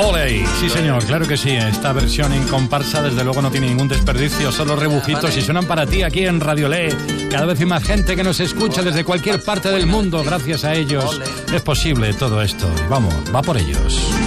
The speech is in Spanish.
Ole, sí señor, claro que sí. Esta versión en comparsa desde luego no tiene ningún desperdicio, solo rebujitos y suenan para ti aquí en Radio Le. Cada vez hay más gente que nos escucha desde cualquier parte del mundo. Gracias a ellos es posible todo esto. Y vamos, va por ellos.